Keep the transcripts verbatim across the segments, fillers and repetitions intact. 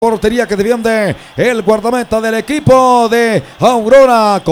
Portería que defiende el guardameta del equipo de Aurora.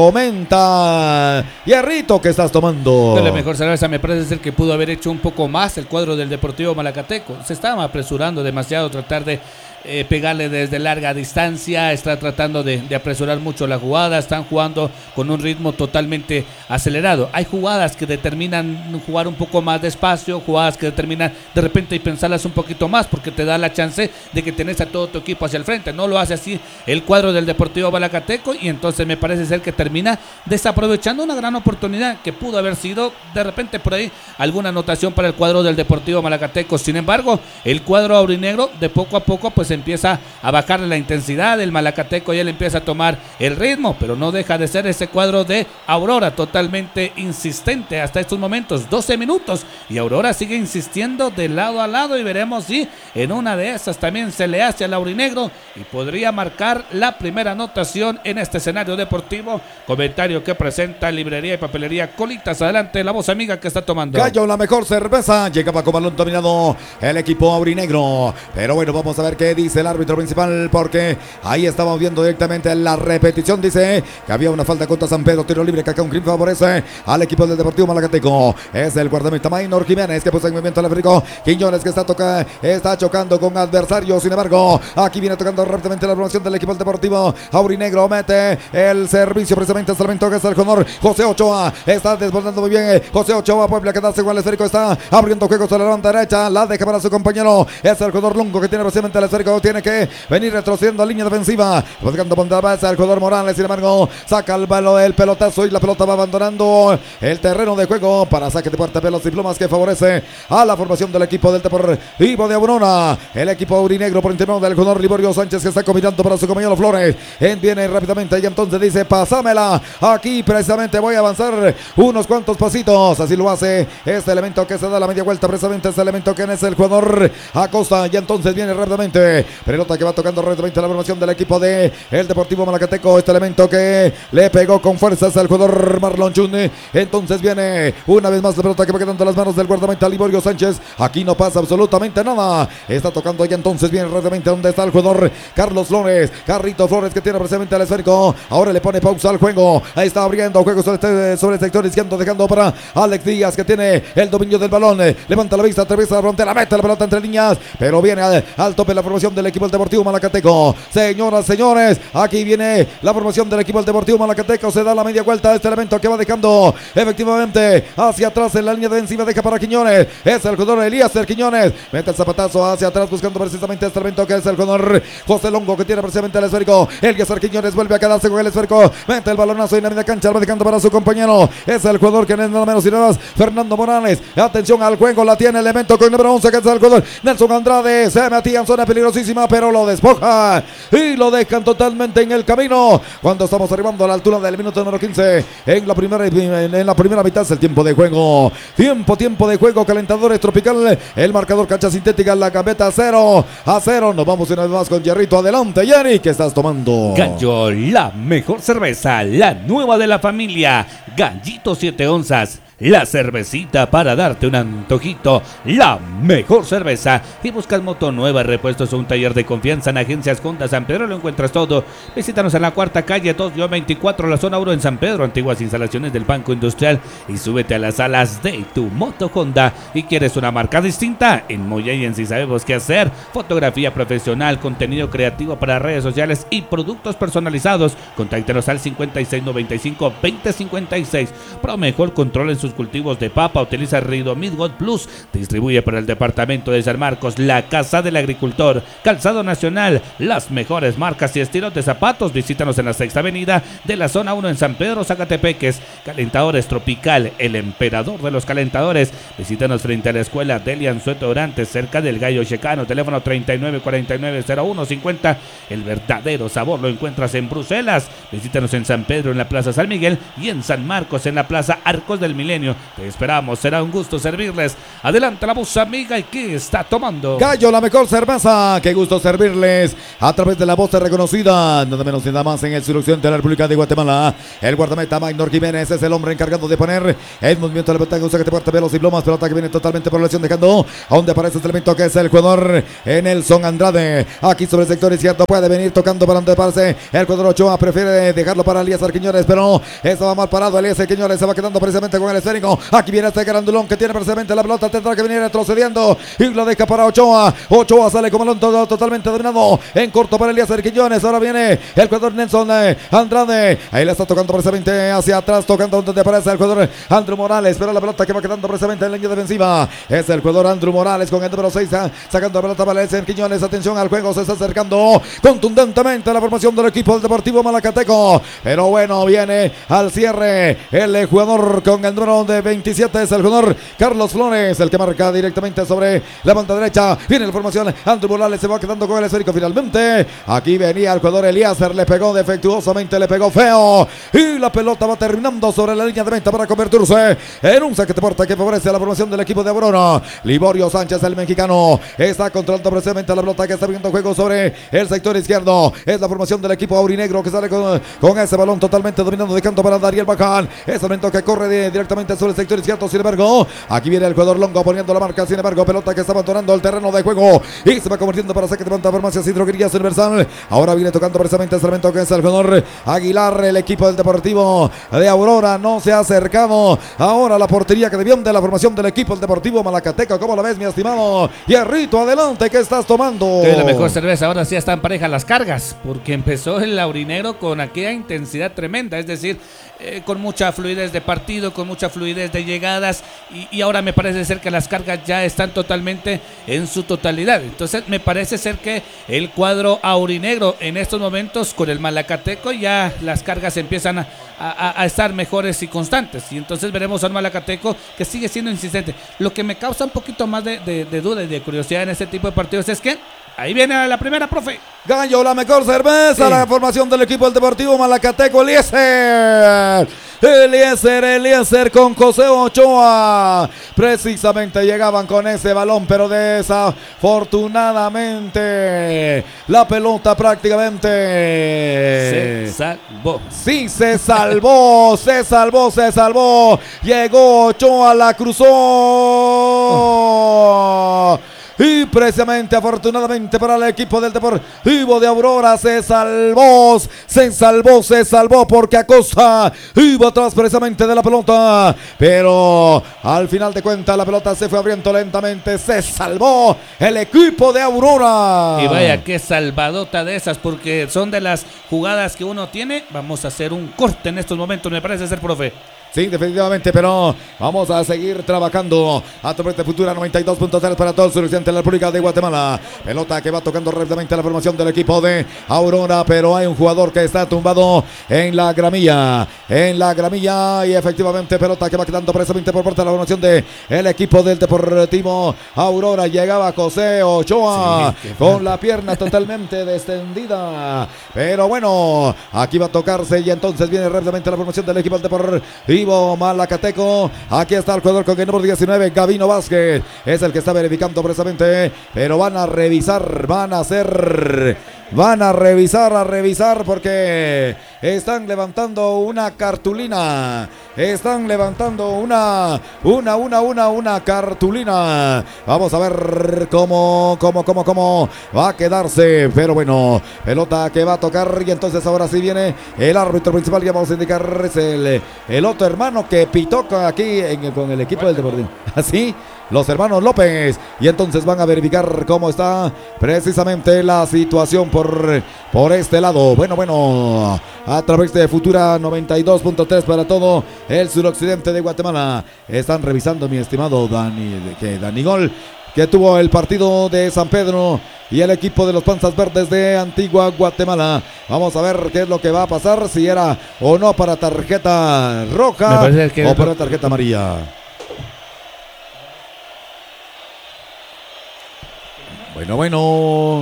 Comenta Hierrito, ¿qué estás tomando? De la mejor cerveza me parece ser que pudo haber hecho un poco más el cuadro del Deportivo Malacateco. Se estaba apresurando demasiado, tratar de eh, pegarle desde larga distancia. Está tratando de, de apresurar mucho la jugada. Están jugando con un ritmo totalmente acelerado. Hay jugadas que determinan jugar un poco más despacio, jugadas que determinan de repente y pensarlas un poquito más, porque te da la chance de que tenés a todo tu equipo hacia el frente. No lo hace así el cuadro del Deportivo Malacateco, y entonces me parece ser que termina desaprovechando una gran oportunidad que pudo haber sido de repente por ahí alguna anotación para el cuadro del Deportivo Malacateco. Sin embargo, el cuadro aurinegro de poco a poco pues empieza a bajarle la intensidad. El Malacateco ya le empieza a tomar el ritmo, pero no deja de ser ese cuadro de Aurora totalmente insistente hasta estos momentos. doce minutos y Aurora sigue insistiendo de lado a lado, y veremos si en una de esas también se le hace al aurinegro y podría marcar la primera anotación en este escenario deportivo. Comentario que presenta Librería y Papelería Colitas. Adelante, la voz amiga que está tomando. Gallo, la mejor cerveza. Llegaba con balón dominado el equipo aurinegro, pero bueno, vamos a ver qué dice el árbitro principal, porque ahí estamos viendo directamente la repetición. Dice que había una falta contra San Pedro, tiro libre que acá un crimen favorece al equipo del Deportivo Malacateco. Es el guardameta Maynor Jiménez que puso en movimiento el Áfrico. Quiñones que está, toca, está chocando con adversario. Sin embargo, aquí viene tocando rápidamente la formación del equipo del Deportivo aurinegro. Mete el servicio precisamente hasta el momento que es el honor. José Ochoa está desbordando muy bien. José Ochoa vuelve a quedarse con el esférico. Está abriendo juegos a la banda derecha. La deja para su compañero. Es el jugador Longo que tiene precisamente el esférico. Tiene que venir retrocediendo a línea defensiva. Buscando punta es el jugador Morales. Sin embargo, saca el balón del pelotazo y la pelota va abandonando el terreno de juego para saque de puerta, pelos y plumas que favorece a la formación del equipo del Deportivo de Aurora. El equipo aurinegro por intermedio del jugador Liborio Sánchez que está combinando para su compañero Flores. En viene rápidamente y entonces dice: pásamela. Aquí precisamente voy a avanzar unos cuantos pasitos. Así lo hace este elemento que se da la media vuelta. Precisamente este elemento que es el jugador Acosta. Y entonces viene rápidamente pelota que va tocando rápidamente la formación del equipo de el Deportivo Malacateco. Este elemento que le pegó con fuerzas al jugador Marlon Chun. Entonces viene una vez más la pelota que va quedando en las manos del guardameta Liborio Sánchez. Aquí no pasa absolutamente nada. Está tocando y entonces viene rápidamente donde está el jugador Carlos Flores. Carrito Flores que tiene precisamente el esférico. Ahora le pone pausa al juego. Ahí está abriendo juego sobre, este, sobre el sector izquierdo, dejando para Alex Díaz que tiene el dominio del balón. Levanta la vista, atraviesa la frontera, mete la pelota entre líneas, pero viene al, al tope la formación del equipo del Deportivo Malacateco. Señoras, señores, aquí viene la formación del equipo del Deportivo Malacateco. Se da la media vuelta a este elemento que va dejando efectivamente hacia atrás en la línea defensiva. Deja para Quiñones. Es el jugador Elíaser Quiñones. Mete el zapatazo hacia atrás buscando precisamente este elemento que es el jugador José Longo que tiene precisamente el esférico. Elíaser Quiñones vuelve a quedarse con el esférico. Mete el balonazo en la media cancha. Va dejando para su compañero. Es el jugador que no es nada menos y nada más Fernando Morales. Atención al juego. La tiene el elemento con el número once que es el jugador Nelson Andrade. Se metía en zona peligrosísima, pero lo despoja y lo dejan totalmente en el camino. Cuando estamos arribando a la altura del minuto número quince en la primera, en la primera mitad es el tiempo de juego. Tiempo, tiempo de juego. Calentadores Tropical. El marcador cancha sintética. La gambeta cero a cero. Nos vamos una vez más con Hierrito. Adelante, Jerry, ¿qué estás tomando? Gallo, la mejor cerveza, la nueva de la familia. Gallito siete onzas. La cervecita para darte un antojito, la mejor cerveza. Y buscas moto nueva, repuestos o un taller de confianza en Agencias Honda San Pedro, lo encuentras todo. Visítanos en la cuarta calle dos veinticuatro, la zona Oro en San Pedro, antiguas instalaciones del Banco Industrial, y súbete a las alas de tu moto Honda. ¿Y quieres una marca distinta? En Moya sí sabemos qué hacer. Fotografía profesional, contenido creativo para redes sociales y productos personalizados. Contáctenos al cincuenta y seis noventa y cinco veinte cincuenta y seis. Pro mejor control en sus cultivos de papa. Utiliza Ridomid God Plus. Distribuye para el departamento de San Marcos. La Casa del Agricultor. Calzado Nacional. Las mejores marcas y estilos de zapatos. Visítanos en la sexta avenida de la zona uno en San Pedro, Zacatepeques. Calentadores Tropical. El emperador de los calentadores. Visítanos frente a la escuela Delian Sueto Orantes, cerca del Gallo Checano. Teléfono treinta y nueve cuarenta y nueve cero uno cincuenta. El verdadero sabor lo encuentras en Bruselas. Visítanos en San Pedro en la Plaza San Miguel y en San Marcos en la Plaza Arcos del Milenio. Ingenio. Te esperamos, será un gusto servirles. Adelante la voz amiga, y ¿qué está tomando? Gallo, la mejor cerveza. Qué gusto servirles a través de la voz reconocida, nada menos y nada más en el suroccidente de la República de Guatemala. El guardameta Maynor Jiménez es el hombre encargado de poner el movimiento de la pelota que usa que te parte velos y plomas, pelota que viene totalmente por la lesión, dejando a donde aparece este elemento que es el jugador Nelson Andrade. Aquí sobre el sector izquierdo puede venir tocando para donde aparece el jugador Ochoa, prefiere dejarlo para Elías Quiñones, pero estaba mal parado. Elías Quiñones se va quedando precisamente con el esférico. Aquí viene este grandulón que tiene precisamente la pelota, tendrá que venir retrocediendo y lo deja para Ochoa. Ochoa sale como balón todo, totalmente dominado en corto para Elías Quiñones. Ahora viene el jugador Nelson Andrade, ahí le está tocando precisamente hacia atrás, tocando donde aparece el jugador Andrew Morales, pero la pelota que va quedando precisamente en línea defensiva es el jugador Andrew Morales con el número seis, sacando la pelota para Elías Quiñones. Atención al juego, se está acercando contundentemente la formación del equipo del Deportivo Malacateco, pero bueno, viene al cierre el jugador con el número de veintisiete, es el jugador Carlos Flores, el que marca directamente sobre la banda derecha. Viene la formación, Andrew Morales se va quedando con el esférico finalmente. Aquí venía el jugador Eliezer, le pegó defectuosamente, le pegó feo y la pelota va terminando sobre la línea de meta para convertirse en un saque de puerta que favorece a la formación del equipo de Aurora. Liborio Sánchez, el mexicano, está controlando precisamente la pelota que está viendo juego sobre el sector izquierdo. Es la formación del equipo aurinegro que sale con, con ese balón totalmente dominando de canto para Dariel Bacán. Es el momento que corre de, directamente sobre el sector izquierdo. Sin embargo, aquí viene el jugador Longo poniendo la marca. Sin embargo, pelota que está abandonando el terreno de juego y se va convirtiendo para saque de puerta Farmacias y Droguerías Universal. Ahora viene tocando precisamente ese elemento que es el jugador Aguilar. El equipo del Deportivo de Aurora no se ha acercado ahora a la portería que debió de la formación del equipo del Deportivo Malacateco. ¿Cómo la ves, mi estimado Hierrito? Adelante, ¿qué estás tomando? Que la mejor cerveza. Ahora sí están parejas las cargas, porque empezó el laurinero con aquella intensidad tremenda, es decir, eh, con mucha fluidez de partido, con mucha fluidez de llegadas, y, y ahora me parece ser que las cargas ya están totalmente en su totalidad. Entonces me parece ser que el cuadro aurinegro en estos momentos con el Malacateco ya las cargas empiezan a, a, a estar mejores y constantes, y entonces veremos a un Malacateco que sigue siendo insistente. Lo que me causa un poquito más de, de, de duda y de curiosidad en este tipo de partidos es que ahí viene la primera, profe. Gallo, la mejor cerveza, sí. La formación del equipo del Deportivo Malacateco. Eliezer, Eliezer, Eliezer con José Ochoa. Precisamente llegaban con ese balón, pero desafortunadamente la pelota prácticamente se salvó. Sí, se salvó, se salvó, se salvó. Llegó Ochoa, la cruzó. Oh. Y precisamente, afortunadamente para el equipo del Deportivo de Aurora, se salvó, se salvó, se salvó, porque Acosta iba atrás precisamente de la pelota, pero al final de cuentas la pelota se fue abriendo lentamente. Se salvó el equipo de Aurora. Y vaya qué salvadota de esas, porque son de las jugadas que uno tiene. Vamos a hacer un corte en estos momentos, me parece ser, profe. Sí, definitivamente, pero vamos a seguir trabajando a través de Futura noventa y dos punto tres para todo el suroccidente de la República de Guatemala. Pelota que va tocando rápidamente la formación del equipo de Aurora, pero hay un jugador que está tumbado en la gramilla, en la gramilla, y efectivamente pelota que va quedando precisamente por parte de la formación del equipo del Deportivo Aurora. Llegaba José Ochoa, sí, con la pierna totalmente descendida, pero bueno, aquí va a tocarse y entonces viene rápidamente la formación del equipo del Deportivo Malacateco. Aquí está el jugador con el número diecinueve, Gavino Vázquez, es el que está verificando precisamente, pero van a revisar, van a hacer, van a revisar, a revisar, porque están levantando una cartulina, están levantando una, una, una, una, una cartulina. Vamos a ver cómo, cómo, cómo, cómo va a quedarse, pero bueno, pelota que va a tocar, y entonces ahora sí viene el árbitro principal, ya vamos a indicar, es el, el otro hermano que pitó aquí en, con el equipo del Deportivo. Así, los hermanos López, y entonces van a verificar cómo está precisamente la situación por, por este lado. Bueno, bueno, a través de Futura noventa y dos punto tres para todo el suroccidente de Guatemala. Están revisando, mi estimado Dani, que Dani Gol, que tuvo el partido de San Pedro y el equipo de los Panzas Verdes de Antigua Guatemala. Vamos a ver qué es lo que va a pasar, si era o no para tarjeta roja o para tarjeta amarilla. Bueno, bueno.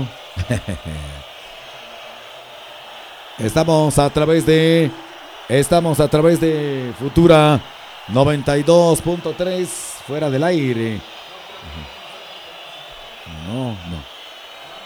Estamos a través de Estamos a través de Futura noventa y dos punto tres fuera del aire. No, no.